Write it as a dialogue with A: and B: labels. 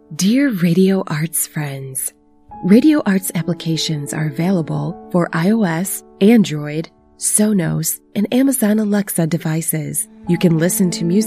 A: Dear Radio Arts friends, Radio Arts applications are available for iOS, Android, Sonos, and Amazon Alexa devices. You can listen to music